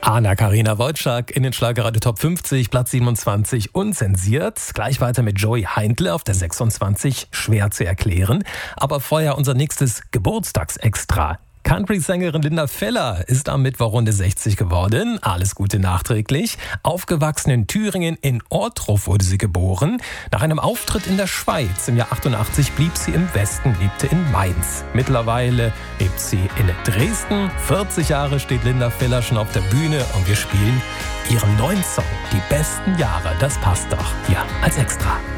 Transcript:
Anna-Karina Wojcik in den Schlagerradio Top 50, Platz 27 unzensiert. Gleich weiter mit Joey Heindle auf der 26, schwer zu erklären. Aber vorher unser nächstes Geburtstagsextra. Country-Sängerin Linda Feller ist am Mittwoch Runde 60 geworden. Alles Gute nachträglich. Aufgewachsen in Thüringen, in Ortruf wurde sie geboren. Nach einem Auftritt in der Schweiz im Jahr 88 blieb sie im Westen, lebte in Mainz. Mittlerweile lebt sie in Dresden. 40 Jahre steht Linda Feller schon auf der Bühne und wir spielen ihren neuen Song, Die besten Jahre. Das passt doch hier als Extra.